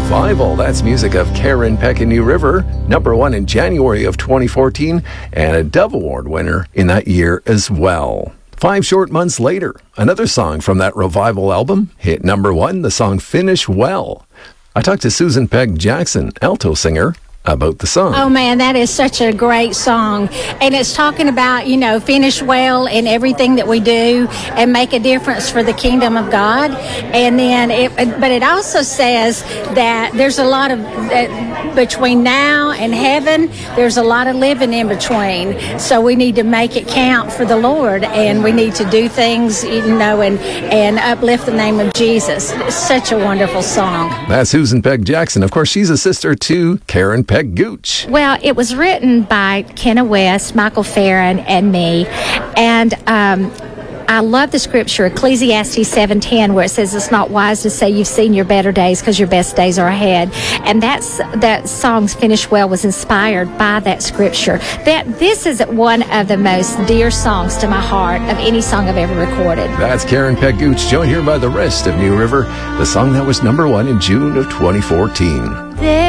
Revival. That's music of Karen Peck and New River, number one in January of 2014, and a Dove Award winner in that year as well. 5 short months later, another song from that Revival album hit number one, the song Finish Well. I talked to Susan Peck Jackson, alto singer, about the song. Oh man, that is such a great song. And it's talking about, finish well in everything that we do and make a difference for the kingdom of God. And then but it also says that there's a lot of, between now and heaven, there's a lot of living in between. So we need to make it count for the Lord, and we need to do things, and uplift the name of Jesus. It's such a wonderful song. That's Susan Peck Jackson. Of course, she's a sister to Karen Peck Gooch. Well, it was written by Kenna West, Michael Farron, and me. And I love the scripture, Ecclesiastes 7:10, where it says it's not wise to say you've seen your better days because your best days are ahead. And that song's Finish Well was inspired by that scripture. This is one of the most dear songs to my heart of any song I've ever recorded. That's Karen Peck Gooch, joined here by the rest of New River, the song that was number one in June of 2014.